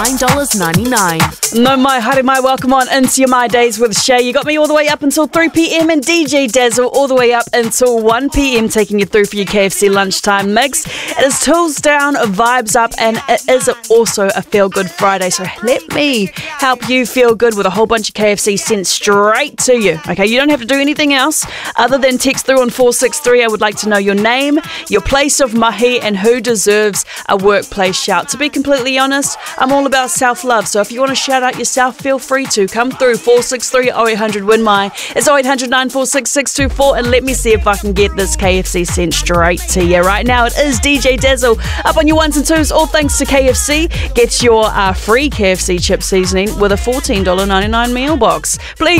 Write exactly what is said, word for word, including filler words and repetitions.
nine dollars ninety-nine. No mai, haere mai, welcome on into your My Days with Shay. You got me all the way up until three p.m. and D J Dazzle all the way up until one p.m. taking you through for your K F C lunchtime mix. It is tools down, vibes up, and it is also a Feel Good Friday. So let me help you feel good with a whole bunch of K F C sent straight to you. Okay, you don't have to do anything else other than text through on four six three. I would like to know your name, your place of mahi, and who deserves a workplace shout. To be completely honest, I'm all about self-love. So if you want to shout out yourself, feel free to come through four six three oh eight hundred win my. It's oh eight hundred nine four six six two four, and let me see if I can get this K F C sent straight to you. Right now it is D J Dazzle up on your ones and twos, all thanks to K F C. Get your uh, free K F C chip seasoning with a fourteen dollars ninety-nine meal box. Please